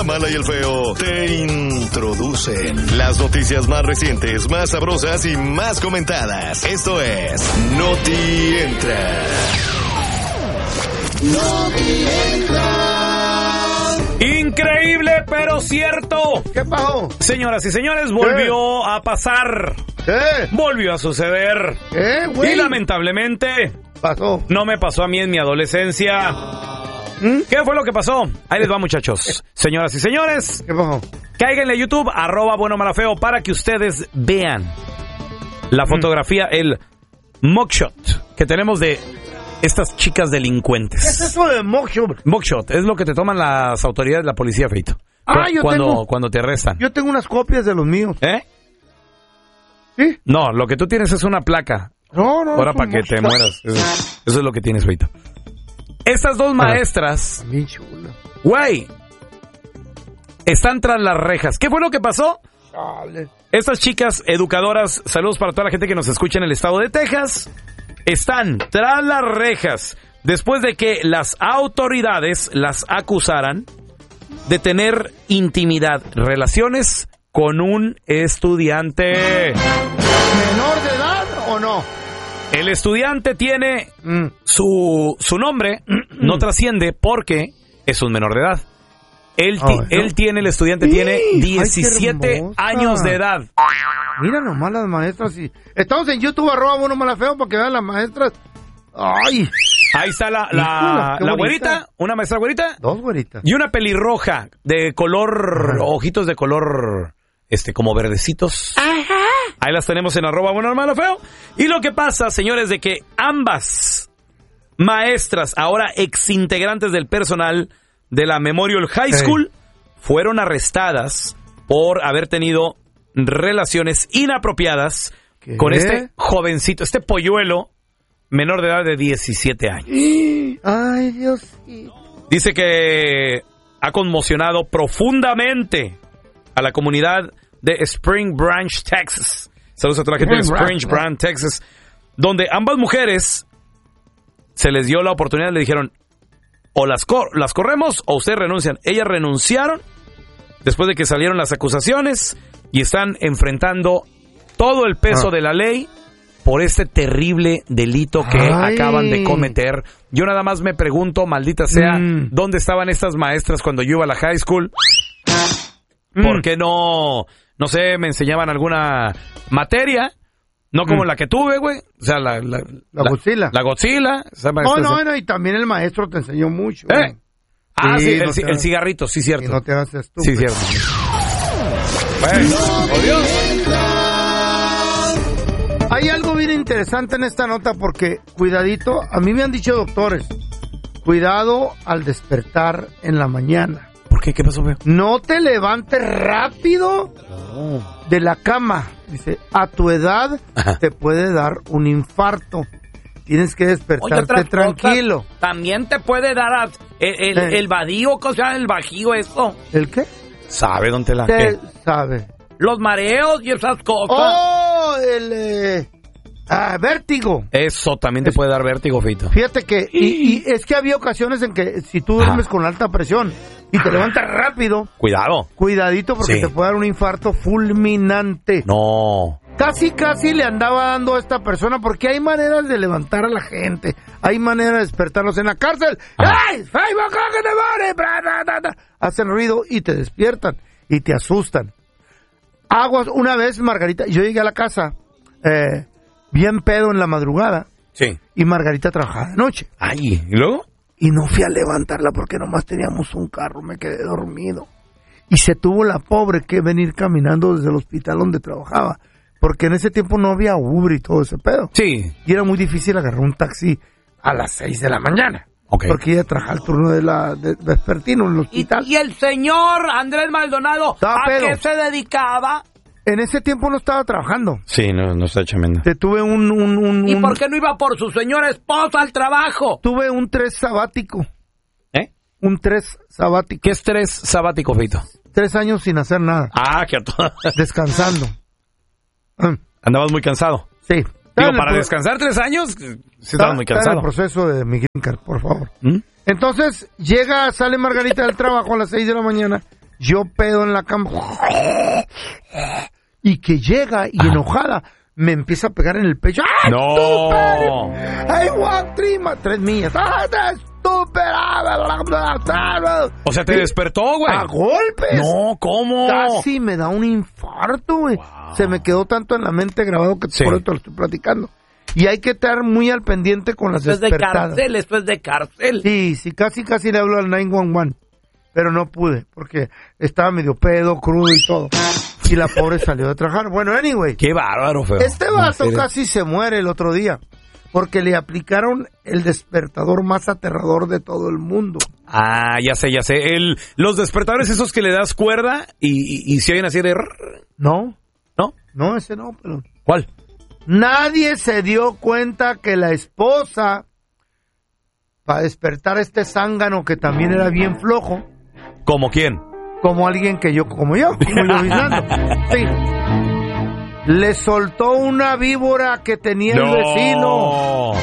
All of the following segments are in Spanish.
la mala y el feo te introducen las noticias más recientes, más sabrosas y más comentadas. Esto es Noti Entra. Noti Entra. Increíble, pero cierto. ¿Qué pasó? Señoras y señores, volvió a pasar. ¿Qué? Volvió a suceder. ¿Qué, güey? Y lamentablemente pasó. No me pasó a mí en mi adolescencia. ¿Qué fue lo que pasó? Ahí les va, muchachos. Señoras y señores, ¿Qué pasó? cáiganle a YouTube, @buenomalafeo, para que ustedes vean la fotografía, el mugshot que tenemos de estas chicas delincuentes. ¿Qué es eso de mugshot? Mugshot es lo que te toman las autoridades, la policía, feito. Cuando te arrestan. Yo tengo unas copias de los míos. ¿Eh? ¿Sí? No, lo que tú tienes es una placa. No. Ahora para que te mueras. Eso es lo que tienes, feito. Estas dos maestras, Bien chula. güey, están tras las rejas. ¿Qué fue lo que pasó? Chale. Estas chicas educadoras, saludos para toda la gente que nos escucha en el estado de Texas, están tras las rejas después de que las autoridades las acusaran de tener intimidad, relaciones con un estudiante. ¿Menor de edad o no? El estudiante tiene su nombre, no trasciende porque es un menor de edad. El estudiante tiene 17 años de edad. Mira nomás las maestras. Estamos en YouTube, @buenomalafeo, para que vean las maestras. ¡Ay! Ahí está la güerita, una maestra güerita. Dos güeritas. Y una pelirroja de color, ojitos de color, como verdecitos. Ajá. Ahí las tenemos en @buenomalafeo. Y lo que pasa, señores, de que ambas maestras, ahora exintegrantes del personal de la Memorial High School, fueron arrestadas por haber tenido relaciones inapropiadas con este jovencito, este polluelo menor de edad de 17 años. Ay, Dios. Dice que ha conmocionado profundamente a la comunidad de Spring Branch, Texas. Saludos a toda la gente de Spring Branch, Texas, donde ambas mujeres se les dio la oportunidad, le dijeron, o las corremos o ustedes renuncian. Ellas renunciaron después de que salieron las acusaciones y están enfrentando todo el peso de la ley por este terrible delito que acaban de cometer. Yo nada más me pregunto, maldita sea, ¿dónde estaban estas maestras cuando yo iba a la high school? ¿Por qué no sé, me enseñaban alguna materia? No como la que tuve, güey. O sea, la Godzilla. La Godzilla. No, y también el maestro te enseñó mucho. Sí, el cigarrito, sí, cierto. Y no te haces tú. Sí, cierto. Bueno, hay algo bien interesante en esta nota porque, cuidadito, a mí me han dicho doctores, cuidado al despertar en la mañana. ¿Por qué? ¿Qué pasó, güey? No te levantes rápido de la cama. Dice, a tu edad te puede dar un infarto. Tienes que despertarte tranquilo. También te puede dar el vadío, o sea, el bajío, eso. ¿El qué? ¿Sabe dónde la ¿Qué sabe? Los mareos y esas cosas. ¡Oh! El vértigo. Eso también te puede dar vértigo, Fito. Fíjate que, y es que había ocasiones en que si tú duermes con alta presión y te levantas rápido, cuidadito porque te puede dar un infarto fulminante. No. Casi le andaba dando a esta persona porque hay maneras de levantar a la gente, hay maneras de despertarlos en la cárcel. ¡Ay! Hacen ruido y te despiertan y te asustan. Aguas, una vez, Margarita, yo llegué a la casa bien pedo en la madrugada. Sí. Y Margarita trabajaba de noche. Ay, ¿y luego? Y no fui a levantarla porque nomás teníamos un carro, me quedé dormido. Y se tuvo la pobre que venir caminando desde el hospital donde trabajaba. Porque en ese tiempo no había Uber y todo ese pedo. Sí. Y era muy difícil agarrar un taxi a las 6 de la mañana. Okay. Porque ella trabajaba el turno de vespertino en el hospital. ¿Y el señor Andrés Maldonado qué se dedicaba? En ese tiempo no estaba trabajando. Sí, no está tremendo. Te tuve ¿Y por qué no iba por su señora esposa al trabajo? Tuve un 3 sabático. ¿Eh? Un 3 sabático. ¿Qué es 3 sabático, Fito? 3 años sin hacer nada. Que a todo. Descansando. Andabas muy cansado. Sí. Digo, para descansar 3 años, sí estabas muy cansado. Está en el proceso de mi green card, por favor. Entonces, sale Margarita del trabajo a las 6 de la mañana. yo pedo en la cama. Y que llega y enojada me empieza a pegar en el pecho. ¡Ah, no! ¡I walk 3 millas! ¡Ah, O sea, te despertó, güey. A golpes. No, ¿cómo? Casi me da un infarto, güey. Wow. Se me quedó tanto en la mente grabado que por eso te lo estoy platicando. Y hay que estar muy al pendiente con las despertadas. Después de cárcel. Sí, casi le hablo al 911. Pero no pude, porque estaba medio pedo, crudo y todo. Y la pobre salió de trabajar. Bueno, anyway. Qué bárbaro, feo. Este vato casi se muere el otro día. Porque le aplicaron el despertador más aterrador de todo el mundo. Ah, ya sé. Los despertadores esos que le das cuerda y se oyen así de... No. ¿No? No, ese no, pero... ¿Cuál? Nadie se dio cuenta que la esposa, para despertar a este zángano que también era bien flojo... ¿Como quién? Como alguien como yo Luisando. Sí. Le soltó una víbora que tenía el vecino.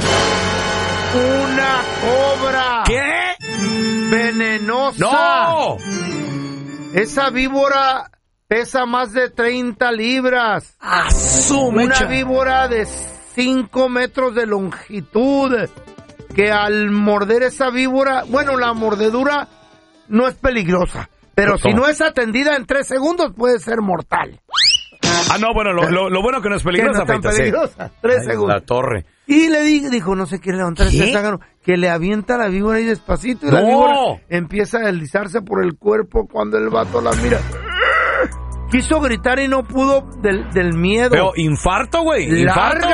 Una cobra. ¿Qué? Venenosa. ¡No! Esa víbora pesa más de 30 libras. Una víbora de 5 metros de longitud. Que al morder esa víbora, bueno, la mordedura no es peligrosa, pero si no es atendida en 3 segundos puede ser mortal. Ah, no, bueno, lo bueno que no es peligrosa, que no es tan peligrosa. 3 segundos. La torre. Y le dijo, no se quiere levantar este zángano, que le avienta la víbora ahí despacito y la víbora empieza a deslizarse por el cuerpo cuando el vato la mira. Quiso gritar y no pudo del miedo. Pero infarto, güey. Infarto.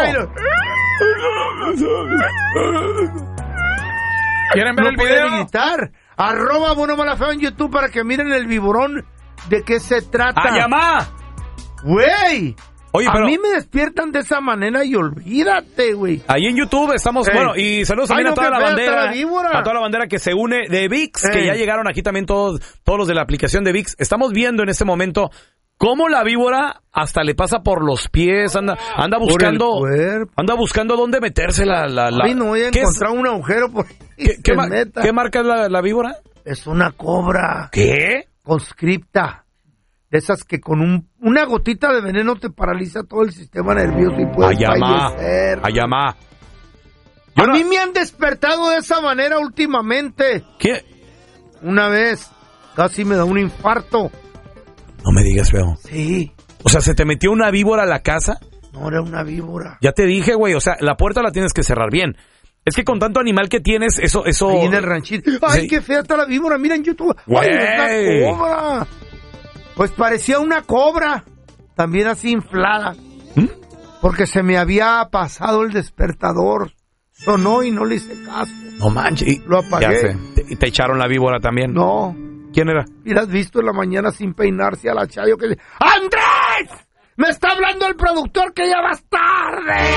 ¿Quieren ver el video? Puede gritar. @BuenoMalaFeo en YouTube para que miren el viborón de qué se trata. ¡Ayamá! ¡Güey! Oye, a mí me despiertan de esa manera y olvídate, güey. Ahí en YouTube estamos, bueno, y saludos también a toda la bandera. A toda la bandera que se une de ViX, que ya llegaron aquí también todos los de la aplicación de ViX. Estamos viendo en este momento cómo la víbora hasta le pasa por los pies, anda buscando dónde meterse la. Ay, no voy a encontrar un agujero por ahí. ¿Qué marca es la víbora? Es una cobra. ¿Qué? Conscripta. De esas que con una gotita de veneno te paraliza todo el sistema nervioso y puedes fallecer. Ayamá. A mí me han despertado de esa manera últimamente. ¿Qué? Una vez casi me da un infarto. No me digas, feo. Sí. O sea, ¿se te metió una víbora a la casa? No, era una víbora. Ya te dije, güey, o sea, la puerta la tienes que cerrar bien. Es que con tanto animal que tienes, eso... Ahí en el ranchito. ¡Ay, qué fea está la víbora! Mira en YouTube. Güey. ¡Ay, una cobra! Pues parecía una cobra. También así inflada. Porque se me había pasado el despertador. Sonó y no le hice caso. No manches. Lo apagué. Ya sé. ¿Te echaron la víbora también? No. ¿Quién era? Hubieras visto en la mañana sin peinarse a la Chayo que dice: ¡Andrés! ¡Me está hablando el productor que ya vas tarde!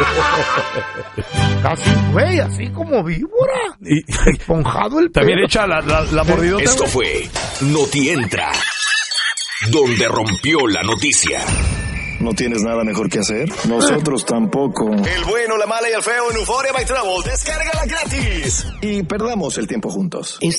Casi, güey, así como víbora. Esponjado el pelo. También echa la mordidota. Esto fue Notientra, donde rompió la noticia. ¿No tienes nada mejor que hacer? Nosotros tampoco. El bueno, la mala y el feo en Euphoria by Travel. Descárgala gratis. Y perdamos el tiempo juntos.